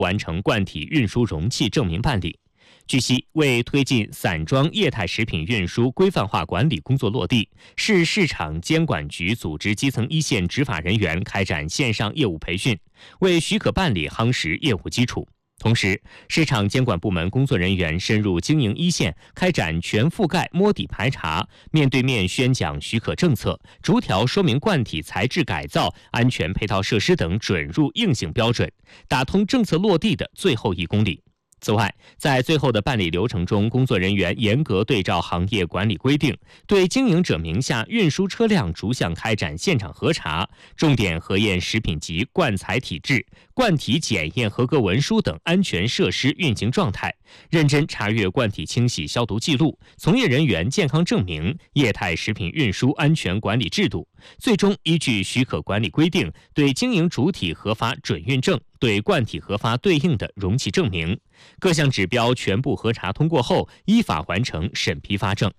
完成灌体运输容器证明办理。据悉，为推进散装液态食品运输规范化管理工作落地，市市场监管局组织基层一线执法人员开展线上业务培训，为许可办理夯实业务基础。同时，市场监管部门工作人员深入经营一线，开展全覆盖摸底排查，面对面宣讲许可政策，逐条说明灌体材质改造、安全配套设施等准入硬性标准，打通政策落地的最后1公里。此外，在最后的办理流程中，工作人员严格对照行业管理规定，对经营者名下运输车辆逐项开展现场核查，重点核验食品级灌材体质、灌体检验合格文书等安全设施运行状态，认真查阅灌体清洗消毒记录、从业人员健康证明、液态食品运输安全管理制度，最终依据许可管理规定，对经营主体核发准运证，对灌体核发对应的容器证明。各项指标全部核查通过后，依法完成审批发证。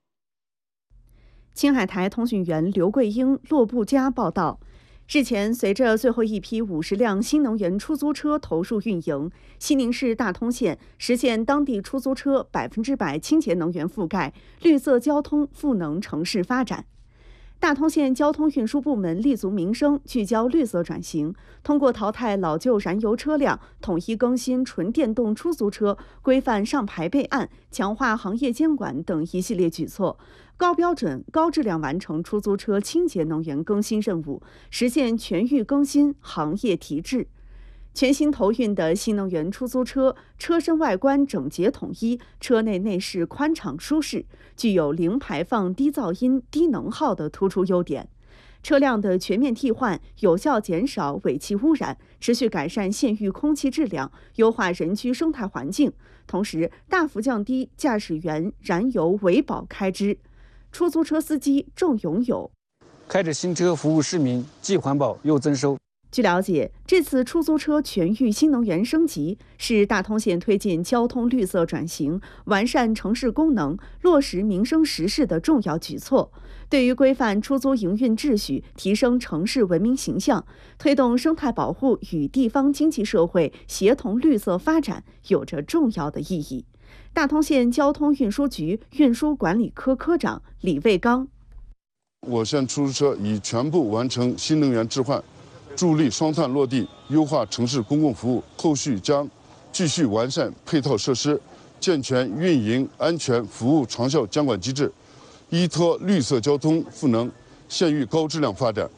青海台通讯员刘桂英、骆步佳报道，日前，随着最后一批50辆新能源出租车投入运营，西宁市大通县实现当地出租车100%清洁能源覆盖，绿色交通赋能城市发展。大通县交通运输部门立足民生，聚焦绿色转型，通过淘汰老旧燃油车辆，统一更新纯电动出租车，规范上牌备案，强化行业监管等一系列举措，高标准、高质量完成出租车清洁能源更新任务，实现全域更新、行业提质。全新投运的新能源出租车，车身外观整洁统一，车内内饰宽敞舒适，具有零排放、低噪音、低能耗的突出优点。车辆的全面替换，有效减少尾气污染，持续改善县域空气质量，优化人居生态环境，同时大幅降低驾驶员燃油维保开支。出租车司机郑永友： 开着新车服务市民，既环保又增收。 据了解，这次出租车全域新能源升级是大通县推进交通绿色转型、完善城市功能、落实民生实事的重要举措，对于规范出租营运秩序、提升城市文明形象、推动生态保护与地方经济社会协同绿色发展有着重要的意义。大通县交通运输局运输管理科科长李卫刚： 我县出租车已全部完成新能源置换，助力双碳落地，优化城市公共服务。后续将继续完善配套设施，健全运营安全服务长效监管机制，依托绿色交通赋能县域高质量发展。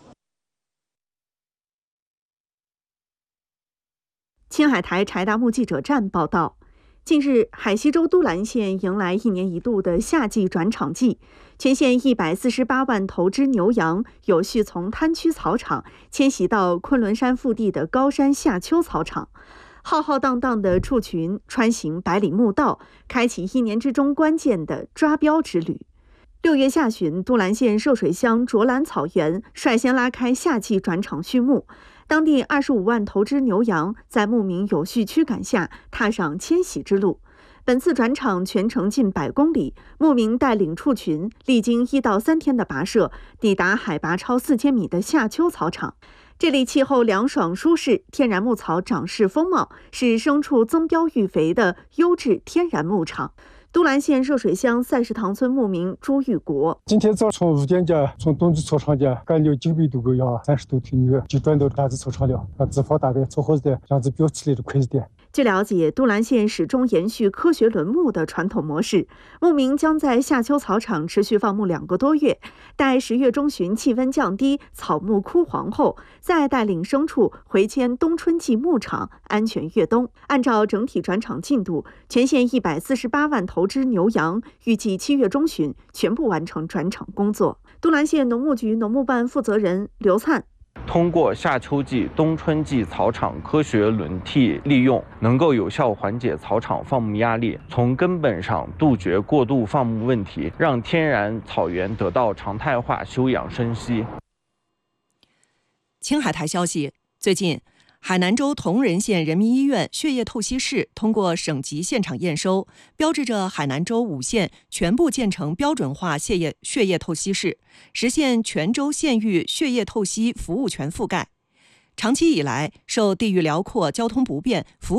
青海台柴达木记者站报道，近日，海西州都兰县迎来1年一度的夏季转场季，全县148万头之牛羊有序从滩区草场迁徙到昆仑山腹地的高山夏秋草场。浩浩荡荡的畜群穿行百里墓道，开启1年之中关键的抓标之旅。6月下旬，都兰县涉水乡卓兰草原率先拉开夏季转场序幕。当地25万头之牛羊在牧民有序驱赶下踏上迁徙之路。本次转场全程近100公里，牧民带领畜群历经1到3天的跋涉，抵达海拔超4000米的夏秋草场。这里气候凉爽舒适，天然牧草长势丰茂，是牲畜增膘育肥的优质天然牧场。都兰县涉水乡赛石塘村牧民朱玉国： 今天早从5点家从冬至草场家赶了900多个羊，30多头牛，就转到大子草场了，把脂肪大概凑好的样子标起来的快一点。 据了解，都兰县始终延续科学轮牧的传统模式，牧民将在夏秋草场持续放牧2个多月，待10月中旬气温降低、草木枯黄后，再带领牲畜回迁冬春季牧场，安全越冬。按照整体转场进度，全县148万头之牛羊预计7月中旬全部完成转场工作。都兰县农牧局农牧办负责人刘灿： 通过夏秋季、冬春季草场科学轮替利用，能够有效缓解草场放牧压力，从根本上杜绝过度放牧问题，让天然草原得到常态化休养生息。 青海台消息，最近，海南州铜仁县人民医院血液透析室通过省级现场验收，标志着海南州5县全部建成标准化血液透析室，实现全州县域血液透析服务全覆盖。 长期以来，受地域辽阔、交通不便、服务